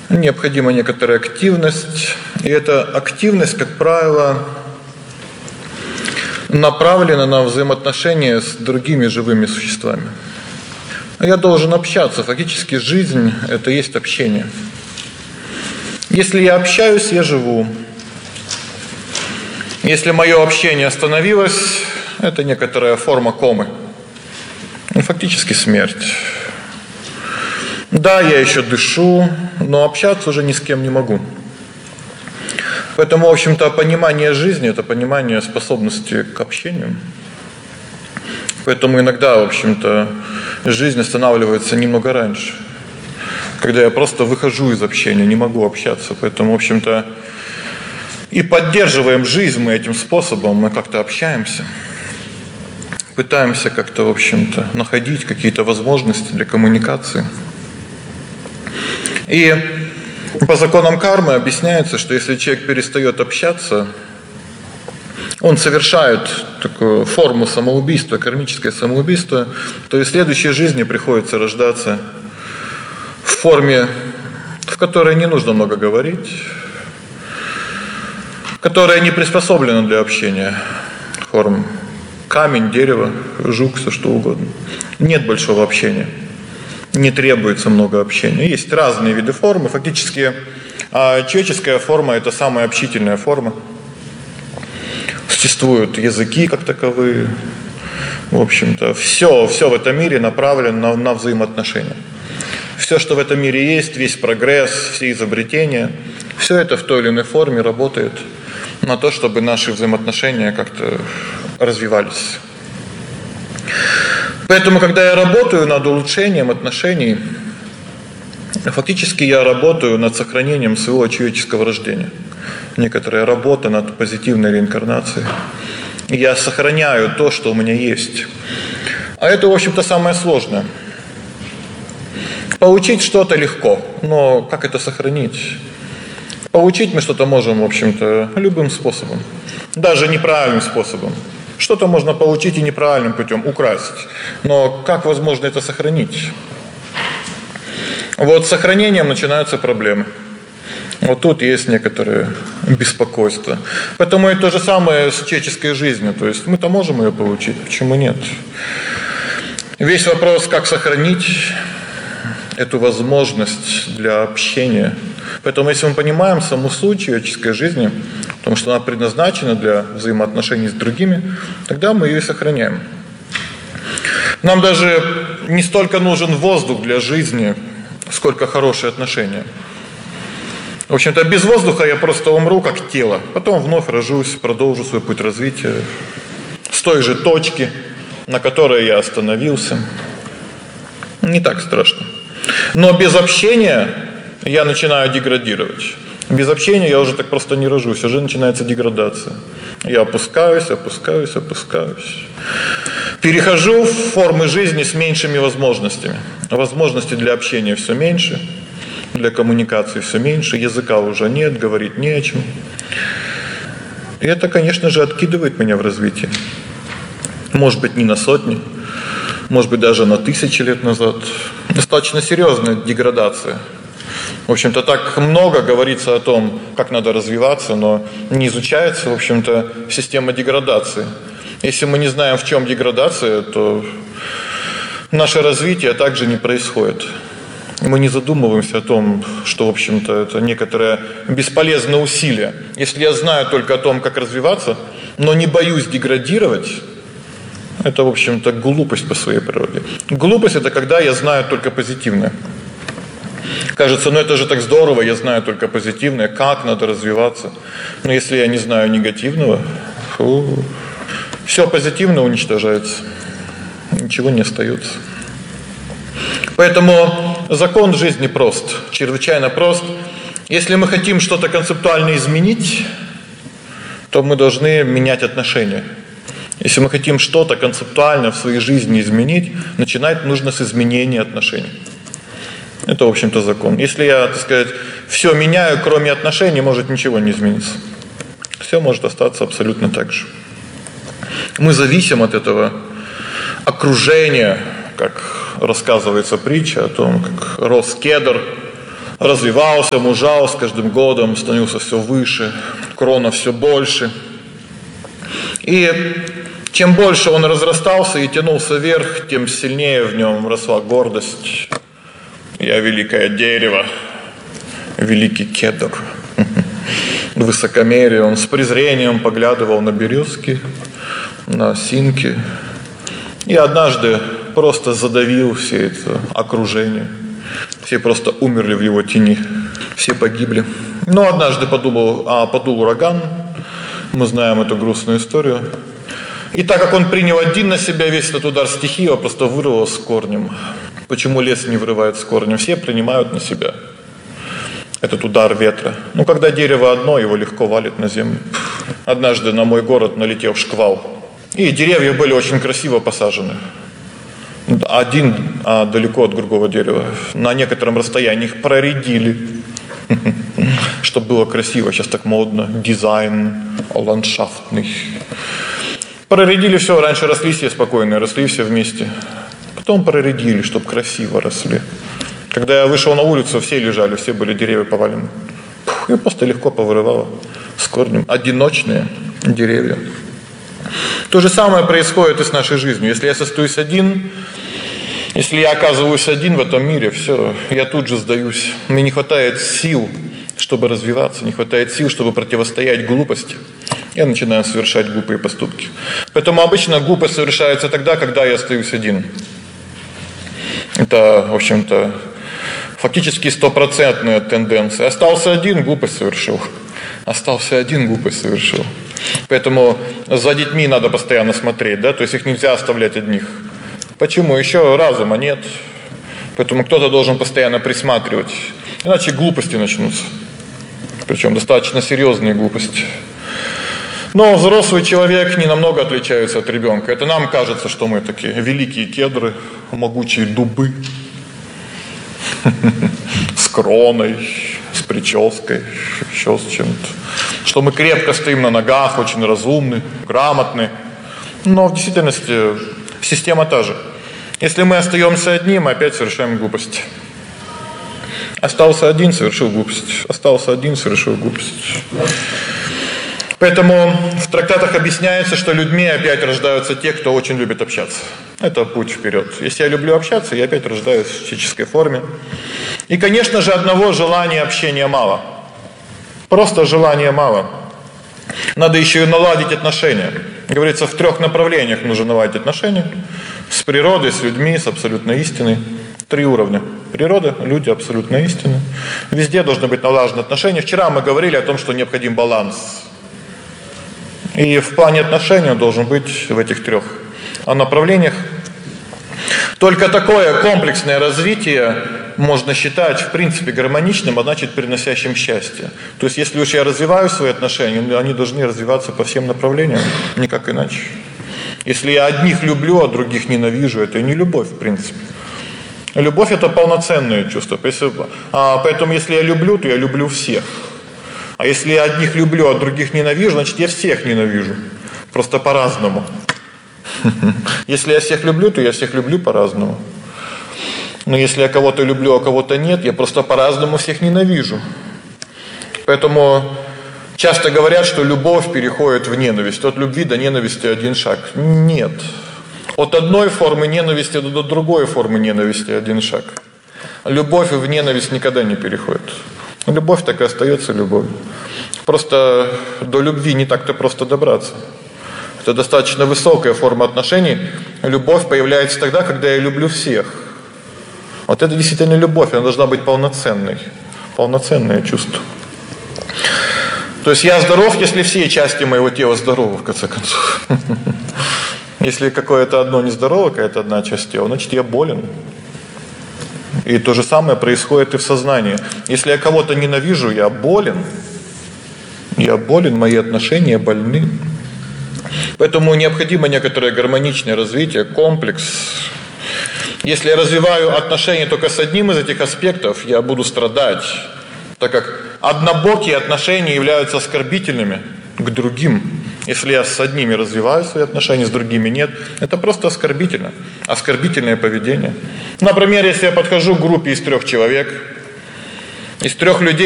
необходима некоторая активность. И эта активность, как правило, направлена на взаимоотношения с другими живыми существами. Я должен общаться. Фактически жизнь – это есть общение. Если я общаюсь, я живу. Если мое общение остановилось, это некоторая форма комы. Фактически смерть. Да, я еще дышу, но общаться уже ни с кем не могу. Поэтому, в общем-то, понимание жизни – это понимание способности к общению. Поэтому иногда, в общем-то, жизнь останавливается немного раньше, когда я просто выхожу из общения, не могу общаться. Поэтому, в общем-то, и поддерживаем жизнь мы этим способом, мы как-то общаемся. Пытаемся как-то, в общем-то, находить какие-то возможности для коммуникации. И по законам кармы объясняется, что если человек перестает общаться, он совершает такую форму самоубийства, кармическое самоубийство, то и в следующей жизни приходится рождаться в форме, в которой не нужно много говорить, которая не приспособлена для общения. Форм камень, дерево, жук, все что угодно. Нет большого общения. Не требуется много общения. Есть разные виды формы. Фактически человеческая форма – это самая общительная форма. Существуют языки как таковые. В общем-то, все в этом мире направлено на взаимоотношения. Все, что в этом мире есть, весь прогресс, все изобретения, все это в той или иной форме работает на то, чтобы наши взаимоотношения как-то развивались. Поэтому, когда я работаю над улучшением отношений, фактически я работаю над сохранением своего человеческого рождения. Некоторая работа над позитивной реинкарнацией. Я сохраняю то, что у меня есть. А это, в общем-то, самое сложное. Получить что-то легко, но как это сохранить? Получить мы что-то можем, в общем-то, любым способом. Даже неправильным способом. Что-то можно получить и неправильным путем, украсть. Но как возможно это сохранить? Вот с сохранением начинаются проблемы. Вот тут есть некоторое беспокойство. Поэтому это то же самое с человеческой жизнью. То есть мы-то можем ее получить, почему нет? Весь вопрос, как сохранить эту возможность для общения. Поэтому если мы понимаем саму суть человеческой жизни, потому что она предназначена для взаимоотношений с другими, тогда мы ее и сохраняем. Нам даже не столько нужен воздух для жизни, сколько хорошие отношения. В общем-то, без воздуха я просто умру как тело. Потом вновь рожусь, продолжу свой путь развития с той же точки, на которой я остановился. Не так страшно. Но без общения я начинаю деградировать. Без общения я уже так просто не рожусь, уже начинается деградация. Я опускаюсь. Перехожу в формы жизни с меньшими возможностями. Возможностей для общения все меньше, для коммуникации все меньше, языка уже нет, говорить не о чем. И это, конечно же, откидывает меня в развитии. Может быть, не на сотни, может быть, даже на 1000 лет назад. Достаточно серьезная деградация. В общем-то, так много говорится о том, как надо развиваться, но не изучается, в общем-то, система деградации. Если мы не знаем, в чем деградация, то наше развитие также не происходит. Мы не задумываемся о том, что, в общем-то, это некоторое бесполезное усилие. Если я знаю только о том, как развиваться, но не боюсь деградировать, это, в общем-то, глупость по своей природе. Глупость – это когда я знаю только позитивное. Кажется, это же так здорово, я знаю только позитивное, как надо развиваться. Но если я не знаю негативного, все позитивное уничтожается, ничего не остается. Поэтому закон жизни прост, чрезвычайно прост. Если мы хотим что-то концептуально изменить, то мы должны менять отношения. Если мы хотим что-то концептуально в своей жизни изменить, начинать нужно с изменения отношений. Это, в общем-то, закон. Если я, так сказать, все меняю, кроме отношений, может ничего не измениться. Все может остаться абсолютно так же. Мы зависим от этого окружения, как рассказывается притча о том, как рос кедр развивался, мужал с каждым годом, становился все выше, крона все больше. И чем больше он разрастался и тянулся вверх, тем сильнее в нем росла гордость. Я великое дерево, великий кедр. Высокомерие. Он с презрением поглядывал на березки, на осинки. И однажды просто задавил все это окружение. Все просто умерли в его тени. Все погибли. Но однажды подул ураган. Мы знаем эту грустную историю. И так как он принял один на себя весь этот удар стихии, его просто вырвало с корнем. Почему лес не вырывает с корнем? Все принимают на себя этот удар ветра. Когда дерево одно, его легко валит на землю. Однажды на мой город налетел шквал. И деревья были очень красиво посажены. Один далеко от другого дерева. На некотором расстоянии их проредили. Чтобы было красиво. Сейчас так модно. Дизайн ландшафтный. Проредили все. Раньше росли все спокойно. Росли все вместе. Потом проредили, чтобы красиво росли. Когда я вышел на улицу, все лежали, все были деревья повалены. И просто легко повырывало с корнем. Одиночные деревья. То же самое происходит и с нашей жизнью. Если я остаюсь один, если я оказываюсь один в этом мире, все, я тут же сдаюсь. Мне не хватает сил, чтобы развиваться, не хватает сил, чтобы противостоять глупости. Я начинаю совершать глупые поступки. Поэтому обычно глупость совершается тогда, когда я остаюсь один. Это, в общем-то, фактически 100% тенденция. Остался один, глупость совершил. Остался один, глупость совершил. Поэтому за детьми надо постоянно смотреть, да, то есть их нельзя оставлять одних. Почему? Еще разума нет. Поэтому кто-то должен постоянно присматривать. Иначе глупости начнутся. Причем достаточно серьезные глупости. Но взрослый человек не намного отличается от ребенка. Это нам кажется, что мы такие великие кедры, могучие дубы. С кроной, с прической, еще с чем-то. Что мы крепко стоим на ногах, очень разумны, грамотны. Но в действительности система та же. Если мы остаемся одни, мы опять совершаем глупость. Остался один, совершил глупость. Остался один, совершил глупость. Поэтому в трактатах объясняется, что людьми опять рождаются те, кто очень любит общаться. Это путь вперед. Если я люблю общаться, я опять рождаюсь в физической форме. И, конечно же, одного желания общения мало. Просто желания мало. Надо еще и наладить отношения. Говорится, в 3 направлениях нужно наладить отношения. С природой, с людьми, с абсолютной истиной. 3 уровня. Природа, люди, абсолютная истина. Везде должны быть налажены отношения. Вчера мы говорили о том, что необходим баланс. И в плане отношений он должен быть в этих 3 направлениях. Только такое комплексное развитие можно считать, в принципе, гармоничным, а значит, приносящим счастье. То есть, если уж я развиваю свои отношения, они должны развиваться по всем направлениям, никак иначе. Если я одних люблю, а других ненавижу, это не любовь, в принципе. Любовь – это полноценное чувство. Поэтому, если я люблю, то я люблю всех. А если я одних люблю, а других ненавижу, значит, я всех ненавижу. Просто по-разному. Если я всех люблю, то я всех люблю по-разному. Но если я кого-то люблю, а кого-то нет, я просто по-разному всех ненавижу. Поэтому часто говорят, что любовь переходит в ненависть. От любви до ненависти 1 шаг. Нет. От одной формы ненависти до другой формы ненависти 1 шаг. Любовь в ненависть никогда не переходит. Любовь так и остается любовью. Просто до любви не так-то просто добраться. Это достаточно высокая форма отношений. Любовь появляется тогда, когда я люблю всех. Вот это действительно любовь, она должна быть полноценной. Полноценное чувство. То есть я здоров, если все части моего тела здоровы, в конце концов. Если какое-то одно нездорово, какая-то одна часть тела, значит я болен. И то же самое происходит и в сознании. Если я кого-то ненавижу, я болен. Я болен, мои отношения больны. Поэтому необходимо некоторое гармоничное развитие, комплекс. Если я развиваю отношения только с одним из этих аспектов, я буду страдать, так как однобокие отношения являются оскорбительными к другим. Если я с одними развиваю свои отношения, с другими нет, это просто оскорбительно. Оскорбительное поведение. Например, если я подхожу к группе из 3 человек, Из 3 людей